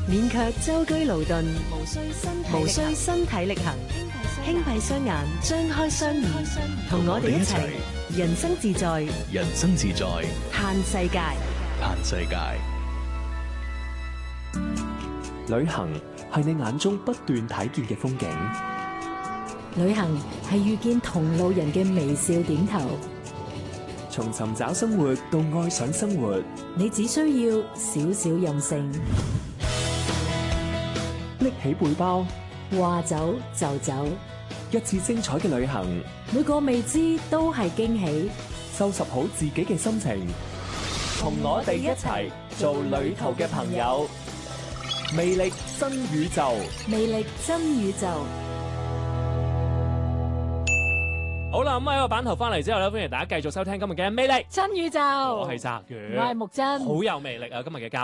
免卻舟車勞頓，無需身體力行，輕閉雙眼，張開雙耳，同我哋一齊人生自在， 人生自在， 嘆世界。 嘆世界。 旅行係你眼中不斷睇見嘅風景， 旅行係遇見同路人嘅微笑點頭。 從尋找生活到愛上生活， 你只需要少少任性， 拎起背包， 話走就走， 一次精彩嘅旅行， 每個未知都係驚喜。 收拾好自己嘅心情，同我哋一齊做旅途嘅朋友。魅力新宇宙， 魅力真宇宙。 好啦，咁喺個版頭翻嚟之後咧，歡迎大家繼續收聽今日嘅魅力真宇宙。 我係澤宇， 我係木真， 好有魅力啊！今日嘅